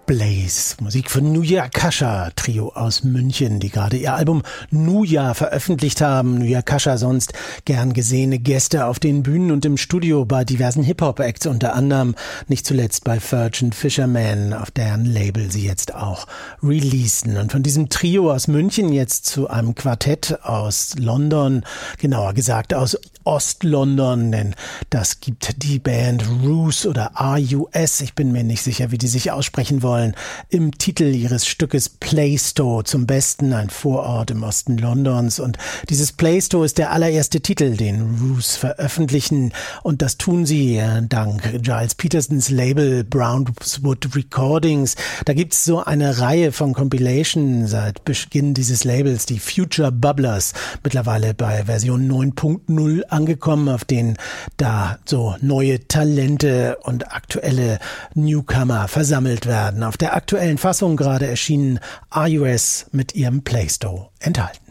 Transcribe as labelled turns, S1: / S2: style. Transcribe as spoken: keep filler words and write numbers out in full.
S1: Blaze, Musik von Nuja Kascha, Trio aus München, die gerade ihr Album Nuja veröffentlicht haben. Nuja Kascha, sonst gern gesehene Gäste auf den Bühnen und im Studio bei diversen Hip-Hop-Acts, unter anderem nicht zuletzt bei Ferg and Fisherman, auf deren Label sie jetzt auch releasen. Und von diesem Trio aus München jetzt zu einem Quartett aus London, genauer gesagt aus Ost-London, denn das gibt die Band Rus oder R U S, ich bin mir nicht sicher, wie die sich aussprechen wollen, im Titel ihres Stückes Plaistow zum Besten, ein Vorort im Osten Londons. Und dieses Plaistow ist der allererste Titel, den Rus veröffentlichen, und das tun sie dank Giles Petersons Label Brownswood Recordings. Da gibt's so eine Reihe von Compilations seit Beginn dieses Labels, die Future Bubblers, mittlerweile bei Version neun Punkt null angekommen, auf denen da so neue Talente und aktuelle Newcomer versammelt werden. Auf der aktuellen Fassung gerade erschienen R U S mit ihrem Plaistow enthalten.